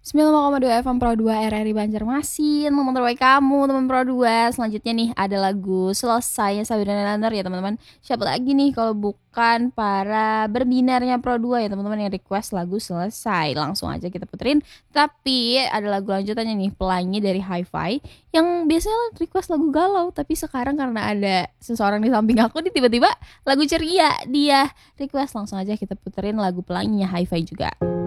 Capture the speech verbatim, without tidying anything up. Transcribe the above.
sembilan puluh lima koma dua F M Pro dua R R I Banjarmasin. Teman terbaik kamu, teman Pro dua. Selanjutnya nih ada lagu Selesai Sabrina Landor ya teman-teman. Siapa lagi nih kalau bukan para berbinarnya Pro dua ya teman-teman yang request lagu Selesai. Langsung aja kita puterin. Tapi ada lagu lanjutannya nih, Pelangi dari Hi-Fi yang biasanya request lagu galau, tapi sekarang karena ada seseorang di samping aku nih tiba-tiba lagu ceria dia request. Langsung aja kita puterin lagu Pelanginya Hi-Fi juga.